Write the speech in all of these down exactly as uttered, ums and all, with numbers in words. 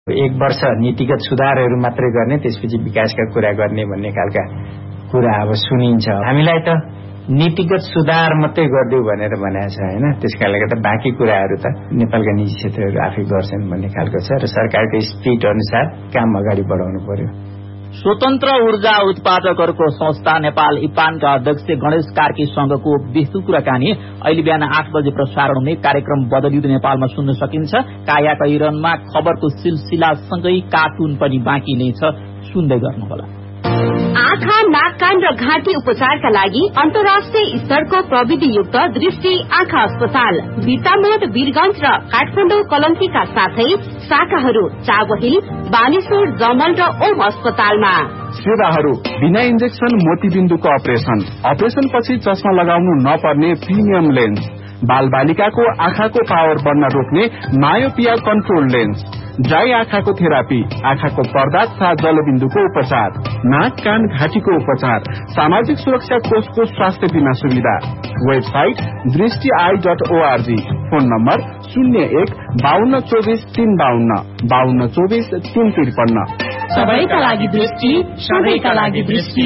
एक वर्ष नीतिगत सुधारहरू मात्रै गर्ने त्यसपछि विकासका कुरा गर्ने भन्ने खालका कुरा अब सुनिन्छ। हामीलाई त नीतिगत सुधार मात्रै गरिदेऊ भनेर भनेको छ हैन। त्यसकारणले गर्दा बाँकी कुराहरू त नेपालका निजी क्षेत्रहरू आफै गर्छन् भन्ने खालको छ र सरकारको स्पिड अनुसार काम अगाडि बढाउनु पर्यो। स्वतन्त्र ऊर्जा उत्पादकहरूको संस्था नेपाल इपानका अध्यक्ष गणेश कार्कीसँगको विस्तृत कुराकानी अहिले बिहान आठ बजे प्रसारण हुने कार्यक्रम बदलिँदो नेपालमा सुन्न सकिन्छ। काया कैरनमा खबरको सिलसिलासँगै कार्टुन पनि बाँकी नै छ, सुन्दै गर्नुहोला। आँखा, नाक, कान र घाँटी उपचारका लागि अन्तर्राष्ट्रिय स्तरको प्रविधियुक्त दृष्टि आँखा अस्पताल बिर्तामोड, वीरगंज र काठमाडौँ कलङ्कीका साथै शाखाहरू चाबहिल, बानेश्वर, जमल र ओम अस्पतालमा। सेवाहरू बिना इन्जेक्सन मोतीबिन्दुको अपरेसन, अपरेसन पछि चस्मा लगाउनु नपर्ने प्रिमियम लेन्स, बाल बालिकाको आँखाको पावर बढ्न रोक्ने मायोपिया कन्ट्रोल लेन्स, ड्राई आँखाको थेरापी, आँखाको पर्दा तथा जलबिन्दुको उपचार, नाक, कान, घाँटीको उपचार, सामाजिक सुरक्षा कोषको स्वास्थ्य बीमा सुविधा। वेबसाइट दृष्टि I dot ORG. Phone number शून्य एक बाहन्न चौबिस तीन बाहन्न बाहन्न चौबिस तीन त्रिपन्न। सबैका लागि दृष्टि, सबैका लागि दृष्टि।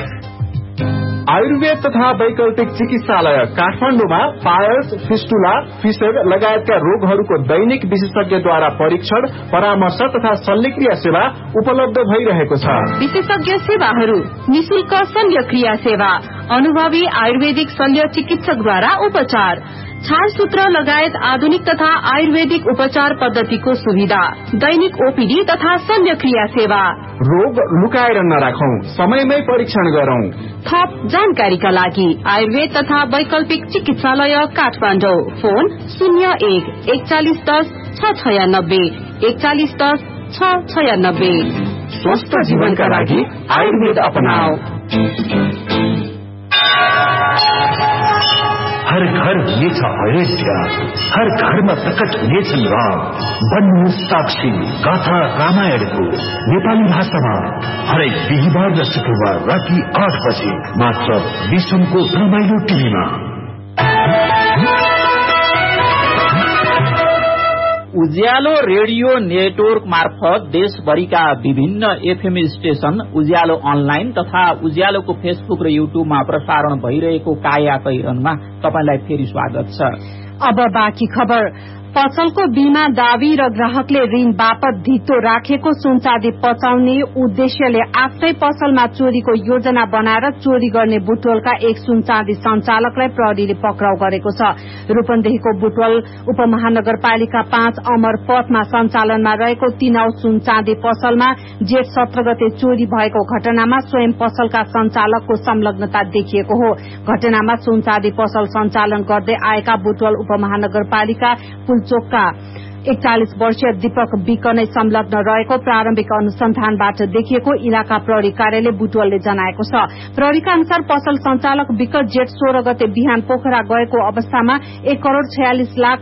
आयुर्वेद तथा वैकल्पिक चिकित्सालय काठमाडौँमा पायल्स, फिस्टुला, फिसर लगायतका रोगहरूको दैनिक विशेषज्ञद्वारा परीक्षण, परामर्श तथा शल्यक्रिया सेवा उपलब्ध भइरहेको छ। विशेषज्ञ सेवाहरू निशुल्क शल्यक्रिया सेवा, अनुभवी आयुर्वेदिक शल्य चिकित्सकद्वारा उपचार, छालसूत्र लगायत आधुनिक तथा आयुर्वेदिक उपचार पद्धतिको सुविधा, दैनिक ओपीडी तथा शल्यक्रिया सेवा। रोग लुकाएर नराखौं, समयमै परीक्षण गरौं। थप जानकारीका लागि आयुर्वेद तथा वैकल्पिक चिकित्सालय काठमाडौँ। फोन शून्य एक एकचालिस दस छ छयानब्बे एकचालिस दस छ छयानब्बे। स्वस्थ जीवनका लागि आयुर्वेद अपनाओ। हर घर हुनेछ हरेज्य, हर घरमा प्रकट हुनेछन् राम। बन्नुहोस् साक्षी गाथा रामायणको नेपाली भाषामा हरेक बिहिबार र शुक्रबार राति आठ बजे मात्र विश्वको रमाइलो टिभीमा। उज्यालो रेडियो नेटवर्क मार्फत देशभरिका विभिन्न एफएम स्टेशन, उज्यालो अनलाइन तथा उज्यालोको फेसबुक र युट्युबमा प्रसारण भइरहेको काया कैरनमा तपाईलाई फेरि स्वागत छ। अब बाँकी खबर। पसलको बीमा दावी र ग्राहकले ऋण बापत धितो राखेको सुनचाँदी पचाउने उद्देश्यले आफ्नै पसलमा चोरीको योजना बनाएर चोरी गर्ने बुटवलका एक सुनचाँदी संचालकलाई प्रहरीले पक्राउ गरेको छ। रूपन्देहीको बुटवल उपमहानगरपालिका पाँच अमर पथमा सञ्चालनमा रहेको तीनौ सुनचाँदी पसलमा जेठ सत्र गते चोरी भएको घटनामा स्वयं पसलका संचालकको संलग्नता देखिएको हो। घटनामा सुनचाँदी पसल सञ्चालन गर्दै आएका बुटवल उपमहानगरपालिका चोकका एकचालिस वर्षीय दीपक विक नै संलग्न रहेको प्रारम्भिक अनुसन्धानबाट देखिएको इलाका प्रहरी कार्यालय बुटवलले जनाएको छ। प्रहरीका अनुसार पसल संचालक विक जेठ सोह्र गते बिहान पोखरा गएको अवस्थामा एक करोड़ छयालिस लाख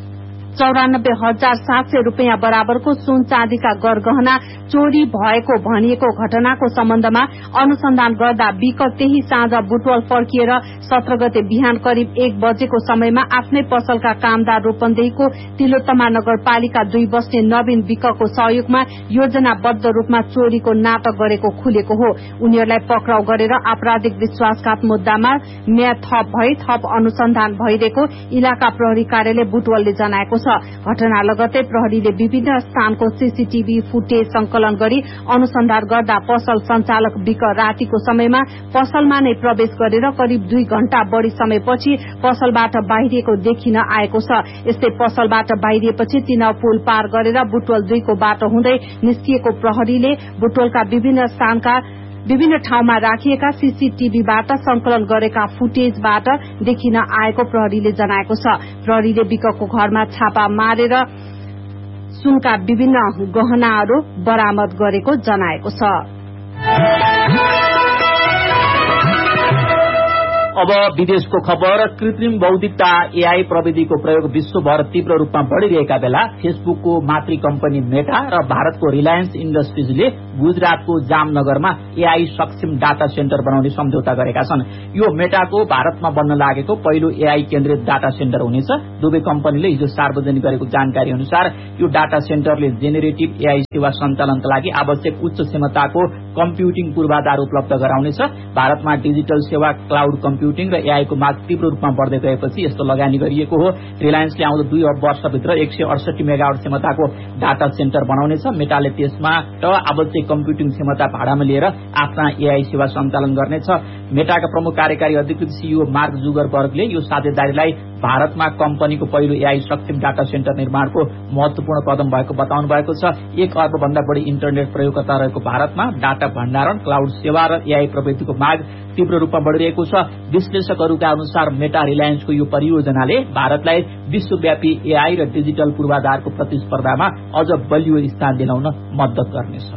चौरानब्बे हजार सात सय रूपियाँ बराबरको सुन चाँदीका गरगहना चोरी भएको भनिएको घटनाको सम्बन्धमा अनुसन्धान गर्दा विक त्यही साँझ बुटवल फर्किएर सत्र गते बिहान करिब एक बजेको समयमा आफ्नै पसलका कामदार रूपन्देहीको तिलोत्तमा नगरपालिका दुई बस्ने नवीन विकको सहयोगमा योजनाबद्ध रूपमा चोरीको नाटक गरेको खुलेको हो। उनीहरूलाई पक्राउ गरेर आपराधिक विश्वासघात मुद्दामा म्याद थप भई थप अनुसन्धान भइरहेको इलाका प्रहरी कार्यालय बुटवलले जनाएको छ। घटना लगत्तै प्रहरीले विभिन्न स्थानको सीसीटीभी फुटेज संकलन गरी अनुसन्धान गर्दा पसल संचालक विक रातिको समयमा पसलमा नै प्रवेश गरेर करिब दुई घण्टा बढ़ी समयपछि पसलबाट बाहिरिएको देखिन आएको छ। यस्तै पसलबाट बाहिरिएपछि तीनौ पुल पार गरेर बुटवल दुईको बाटो हुँदै निस्किएको प्रहरीले बुटवलका विभिन्न स्थानका विभिन्न ठाउँमा राखिएका सीसीटीभीबाट संकलन गरेका फुटेजबाट देखिन आएको प्रहरीले जनाएको छ। प्रहरीले विकको घरमा छापा मारेर सुनका विभिन्न गहनाहरू बरामद गरेको जनाएको छ। अब विदेशको खबर। कृत्रिम बौद्धिकता एआई प्रविधिको प्रयोग विश्वभर तीव्र रूपमा बढ़िरहेका बेला फेसबुकको मातृ कम्पनी मेटा र भारतको रिलायन्स इन्डस्ट्रिजले गुजरातको जामनगरमा एआई सक्षम डाटा सेन्टर बनाउने सम्झौता गरेका छन्। यो मेटाको भारतमा बन्न लागेको पहिलो एआई केन्द्रित डाटा सेन्टर हुनेछ। दुवै कम्पनीले हिजो सार्वजनिक गरेको जानकारी अनुसार यो डाटा सेन्टरले जेनेरेटिभ एआई सेवा सञ्चालनका लागि आवश्यक उच्च क्षमताको कम्प्युटिङ पूर्वाधार उपलब्ध गराउनेछ। भारतमा डिजिटल सेवा, क्लाउड कम्प्युटिङ र एआईको माग तीव्र रूपमा बढ्दै गएपछि यस्तो लगानी गरिएको हो। रिलायन्सले आउँदो दुई वर्षभित्र एक सय अडसठी मेगावाट क्षमताको डाटा सेन्टर बनाउनेछ। मेटाले त्यसमा आवश्यक कम्प्युटिङ क्षमता भाडामा लिएर आफ्ना एआई सेवा सञ्चालन गर्नेछ। मेटाका प्रमुख कार्यकारी अधिकृत सीईओ मार्क जुगरबर्गले यो साझेदारीलाई भारतमा कम्पनीको पहिलो एआई सक्षम डाटा सेन्टर निर्माणको महत्वपूर्ण कदम भएको बताउनु भएको छ। एक अर्ब भन्दा बढी इन्टरनेट प्रयोगकर्ता रहेको भारतमा डाटा भण्डारण, क्लाउड सेवा र एआई प्रविधिको माग तीव्र रूपमा बढ़िरहेको छ। विश्लेषकहरूका अनुसार मेटा रिलायन्सको यो परियोजनाले भारतलाई विश्वव्यापी एआई र डिजिटल पूर्वाधारको प्रतिस्पर्धामा अझ बलियो स्थान दिलाउन मद्दत गर्नेछ।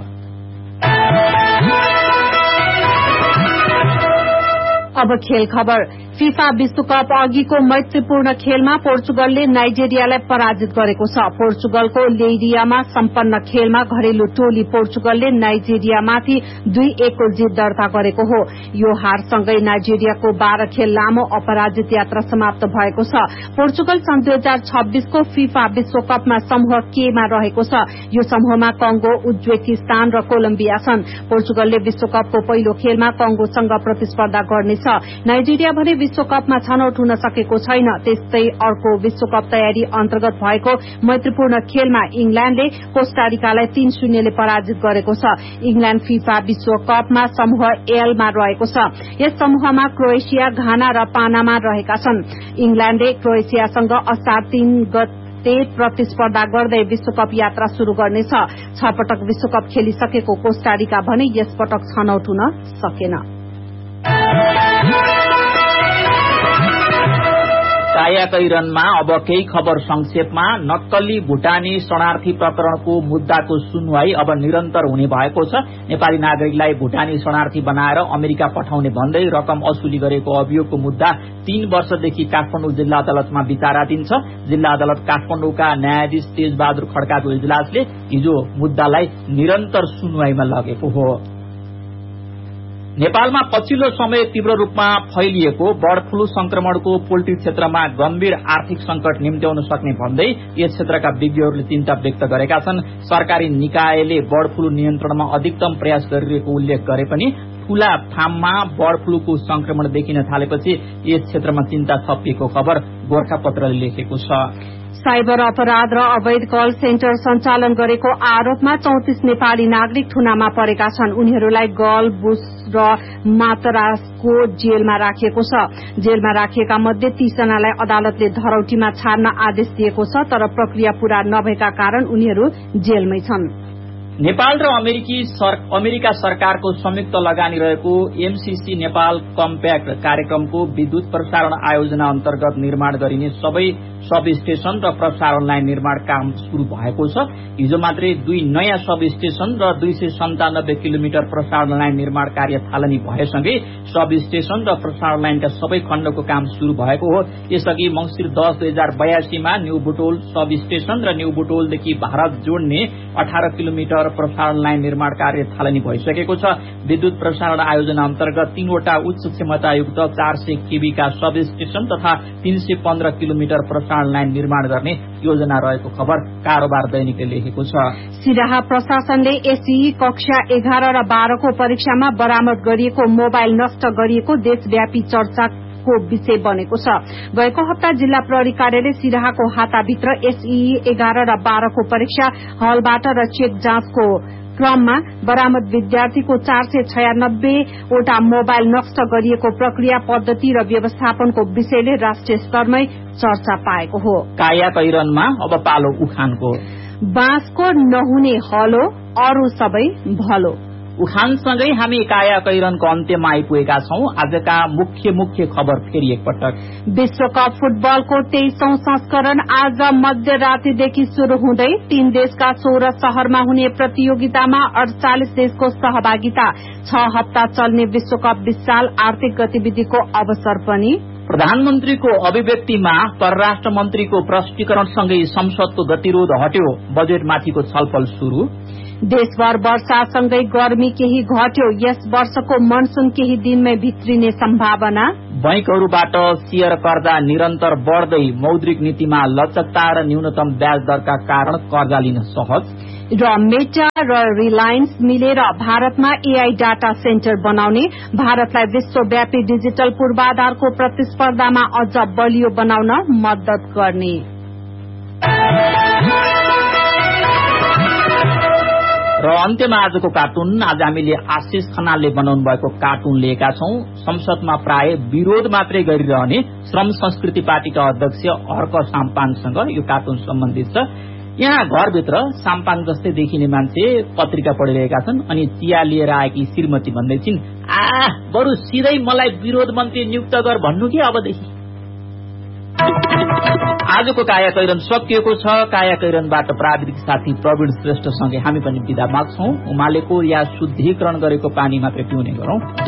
अब खेल खबर। फीफा विश्वकप अघिको मैत्रीपूर्ण खेलमा पोर्चुगलले नाइजेरियालाई पराजित गरेको छ। पोर्चुगलको लेइरियामा सम्पन्न खेलमा घरेलु टोली पोर्चुगलले नाइजेरियामाथि दुई एकको जित दर्ता गरेको हो। यो हारसँगै नाइजेरियाको बाह्र खेल लामो अपराजित यात्रा समाप्त भएको छ। पोर्चुगल सन् दुई हजार छब्बीसको फीफा विश्वकपमा समूह केमा रहेको छ। यो समूहमा कंगो, उज्बेकिस्तान र कोलम्बिया छन्। पोर्चुगलले विश्वकपको पहिलो खेलमा कंगोसँग प्रतिस्पर्धा गर्नेछ। नाइजेरिया भने विश्वकपमा छनौट हुन सकेको छैन। त्यस्तै अर्को विश्वकप तयारी अन्तर्गत भएको मैत्रीपूर्ण खेलमा इंग्ल्याण्डले कोस्टारिकालाई तीन शून्यले पराजित गरेको छ। इंग्ल्याण्ड फीफा विश्वकपमा समूह एलमा रहेको छ। यस समूहमा क्रोएसिया, घाना र पानामा रहेका छन्। इंग्ल्याण्डले क्रोएसियासँग असार तीन गते प्रतिस्पर्धा गर्दै विश्वकप यात्रा शुरू गर्नेछ। छ पटक विश्वकप खेलिसकेको कोस्टारिका भने यस पटक छनौट हुन सकेन। कायाकैरनमा अब केही खबर संक्षेपमा। नक्कली भुटानी शरणार्थी प्रकरणको मुद्दाको सुनवाई अब निरन्तर हुने भएको छ। नेपाली नागरिकलाई भुटानी शरणार्थी बनाएर अमेरिका पठाउने भन्दै रकम असुली गरेको अभियोगको मुद्दा तीन वर्षदेखि काठमाडौँ जिल्ला अदालतमा विचाराधीन छ। जिल्ला अदालत काठमाडौँका न्यायाधीश तेजबहादुर खड्काको इजलासले हिजो मुद्दालाई निरन्तर सुनवाईमा लगेको हो। नेपालमा पछिल्लो समय तीव्र रूपमा फैलिएको बर्ड फ्लू संक्रमणको पोल्ट्री क्षेत्रमा गम्भीर आर्थिक संकट निम्त्याउन सक्ने भन्दै यस क्षेत्रका विज्ञहरूले चिन्ता व्यक्त गरेका छन्। सरकारी निकायले बर्ड फ्लू नियन्त्रणमा अधिकतम प्रयास गरिरहेको उल्लेख गरे पनि ठूला फार्ममा बर्ड फ्लूको संक्रमण देखिन थालेपछि यस क्षेत्रमा चिन्ता थपिएको खबर गोरखापत्रले लेखेको छ। साइबर अपराध र अवैध कल सेन्टर सञ्चालन गरेको आरोपमा चौतिस नेपाली नागरिक थुनामा परेका छन्। उनीहरूलाई गल, बुस र मातरासको जेलमा राखिएको छ। जेलमा राखिएका मध्ये तीस जनालाई अदालतले धरौटीमा छाड्न आदेश दिएको छ, तर प्रक्रिया पूरा नभएका कारण उनीहरू जेलमै छन्। नेपाल र अमेरिकी सर, अमेरिका सरकारको संयुक्त लगानी रहेको एमसीसी नेपाल कम्प्याक्ट कार्यक्रमको विद्युत प्रसारण आयोजना अन्तर्गत निर्माण गरिने सबै सब स्टेशन र प्रसारण लाइन निर्माण काम शुरू भएको छ। हिजो मात्रै दुई नयाँ सब स्टेशन र दुई सय सन्तानब्बे किलोमिटर प्रसारण लाइन निर्माण कार्य थालनी भएसँगै सब स्टेशन र प्रसारण लाइनका सबै खण्डको काम शुरू भएको हो। यसअघि मंसिर दस दुई हजार बयासीमा न्यू बुटोल सब स्टेशन र न्यू बुटोलदेखि भारत जोड्ने अठार किलोमिटर प्रसारण लाइन निर्माण कार्य थालनी भइसकेको छ। विद्युत प्रसारण आयोजना अन्तर्गत तीनवटा उच्च क्षमतायुक्त चार सय केबीका सब स्टेशन तथा तीन सय पन्ध्र किलोमिटर प्रसारण लाइन निर्माण गर्ने योजना रहेको खबर कारोबार दैनिकले लेखेको छ। सिराहा प्रशासनले एसई कक्षा एघार र बाह्रको परीक्षामा बरामद गरिएको मोबाइल नष्ट गरिएको देशव्यापी चर्चा को विषय बनेको छ। गएको हप्ता जिल्ला प्रहरी कार्यालय सिराहाको हाताभित्र एसई एघार र बाह्रको परीक्षा हलबाट र चेक जाँचको क्रममा बरामद विद्यार्थीको चार सय छयानब्बे वटा मोबाइल नष्ट गरिएको प्रक्रिया, पद्धति र व्यवस्थापनको विषयले राष्ट्रिय स्तरमै चर्चा पाएको हो। कायाकैरनमा अब पालो उखानको। बाँसको नहुने हलो, अरू सबै भलो। उखानसँगै हामी काया कैरनको अन्त्यमा आइपुगेका छौं। आजका मुख्य मुख्य खबर फेरि एकपटक। विश्वकप फुटबलको तेइसौं संस्करण आज मध्यरातीदेखि शुरू हुँदै तीन देशका सोह्र शहरमा हुने प्रतियोगितामा अड़चालिस देशको सहभागिता। छ हप्ता चल्ने विश्वकप विशाल आर्थिक गतिविधिको अवसर पनि। प्रधानमन्त्रीको अभिव्यक्तिमा परराष्ट्र मन्त्रीको प्रष्टीकरणसँगै संसदको गतिरोध हट्यो। बजेटमाथिको छलफल शुरू। देशभर वर्षासँगै गर्मी केही घट्यो। यस वर्षको मनसून केही दिनमै भित्रिने सम्भावना। बैंकहरूबाट शेयर कर्जा निरन्तर बढ्दै मौद्रिक नीतिमा लचकता र न्यूनतम ब्याज दरका कारण कर्जा लिन सहज। र मेटा र रिलायन्स मिलेर भारतमा एआई डाटा सेन्टर बनाउने, भारतलाई विश्वव्यापी डिजिटल पूर्वाधारको प्रतिस्पर्धामा अझ बलियो बनाउन मद्दत गर्ने। र अन्त्यमा आजको कार्टुन। आज हामीले आशिष खनालले बनाउनु भएको कार्टुन लिएका छौं। संसदमा प्राय विरोध मात्रै गरिरहने श्रम संस्कृति पार्टीका अध्यक्ष अर्क साम्पाङसँग यो कार्टुन सम्बन्धित छ। यहाँ घरभित्र साम्पाङ जस्तै देखिने मान्छे पत्रिका पढिरहेका छन् अनि चिया लिएर आएकी श्रीमती भन्दै छिन्, आ बरु सिधै मलाई विरोध मन्त्री नियुक्त गर भन्नु कि अबदेखि। आजको काया कैरन सकिएको छ। काया कैरनबाट प्राविधिक साथी प्रवीण श्रेष्ठसँगै हामी पनि बिदा माग्छौं। उमालेको या शुद्धिकरण गरेको पानी मात्रै पिउने गरौं।